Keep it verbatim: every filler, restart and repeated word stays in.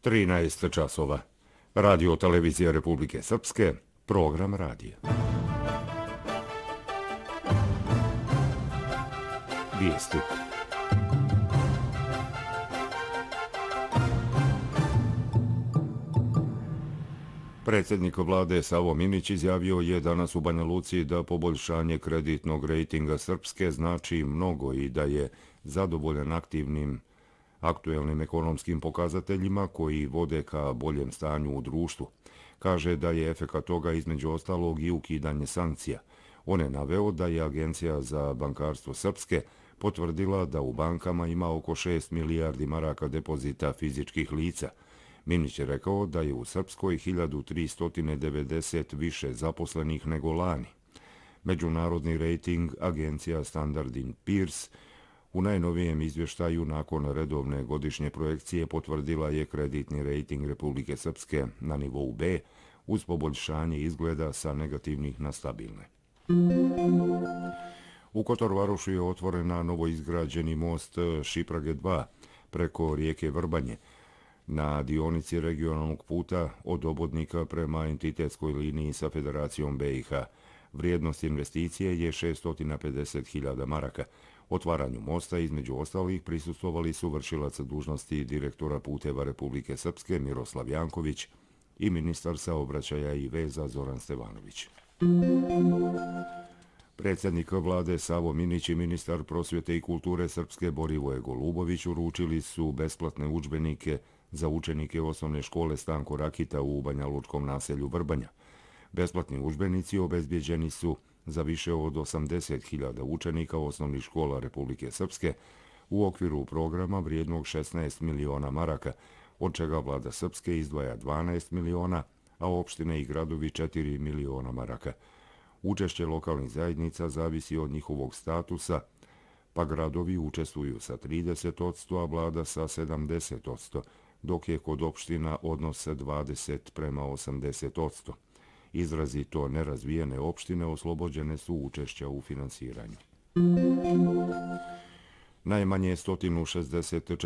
trinaest časova. Radio televizija Republike Srpske, program radija. Vijesti. Predsjednik vlade Savo Minić izjavio je danas u Banja Luci da poboljšanje kreditnog rejtinga Srpske znači mnogo i da je zadovoljan aktivnim aktuelnim ekonomskim pokazateljima koji vode ka boljem stanju u društvu. Kaže da je efekat toga između ostalog i ukidanje sankcija. On je naveo da je Agencija za bankarstvo Srpske potvrdila da u bankama ima oko šest milijardi maraka depozita fizičkih lica. Minić je rekao da je u Srpskoj hiljadu tristo devedeset više zaposlenih nego lani. Međunarodni rejting agencija Standard and Poor's u najnovijem izvještaju nakon redovne godišnje projekcije potvrdila je kreditni rejting Republike Srpske na nivou B uz poboljšanje izgleda sa negativnih na stabilne. U Kotorvarušu je otvorena novoizgrađeni most Šiprage dva preko rijeke Vrbanje na dionici regionalnog puta od Obodnika prema entitetskoj liniji sa Federacijom B i H. Vrijednost investicije je šessto pedeset hiljada maraka. Otvaranju mosta između ostalih prisustvovali su vršilac dužnosti direktora puteva Republike Srpske Miroslav Janković i ministar saobraćaja i veza Zoran Stevanović. Predsjednik vlade Savo Minić i ministar prosvjete i kulture Srpske Borivoje Golubović uručili su besplatne udžbenike za učenike osnovne škole Stanko Rakita u banjalučkom naselju Vrbanja. Besplatni udžbenici obezbjeđeni su za više od osamdeset hiljada učenika osnovnih škola Republike Srpske u okviru programa vrijednog šesnaest miliona maraka, od čega vlada Srpske izdvaja dvanaest miliona, a opštine i gradovi četiri miliona maraka. Učešće lokalnih zajednica zavisi od njihovog statusa, pa gradovi učestvuju sa trideset posto, a vlada sa sedamdeset posto, dok je kod opština odnos dvadeset prema osamdeset posto. Izrazito nerazvijene opštine oslobođene su učešća u finansiranju. Najmanje sto šezdeset